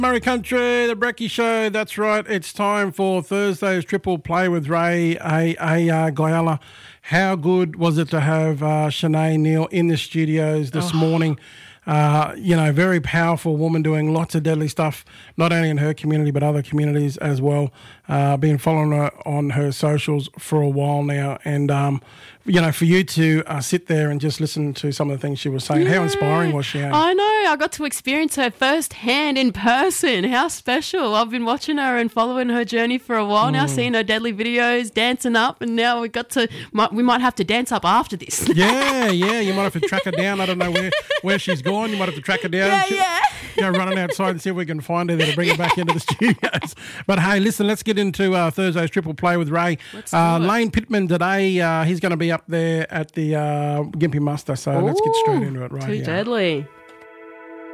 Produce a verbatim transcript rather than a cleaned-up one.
Murray Country, the Brecky Show. That's right. It's time for Thursday's Triple Play with Ray, a, a uh, Guyala. How good was it to have uh, Shanae Neal in the studios this oh. morning? Uh, you know, very powerful woman doing lots of deadly stuff, not only in her community but other communities as well. Uh, been following her on her socials for a while now, and um, you know, for you to uh, sit there and just listen to some of the things she was saying, yeah. How inspiring was she? Eh? I know. I got to experience her firsthand in person. How special! I've been watching her and following her journey for a while mm. now, seeing her deadly videos, dancing up, and now we got to. Might, we might have to dance up after this. yeah, yeah. You might have to track her down. I don't know where where she's gone. You might have to track her down. Yeah, yeah. Go running outside and see if we can find her there to bring her back into the studios. But hey, listen, let's get into uh, Thursday's Triple Play with Ray. Let's uh, do it. Lane Pittman today, uh, he's going to be up there at the uh, Gympie Muster, so Ooh, let's get straight into it right Too here. deadly.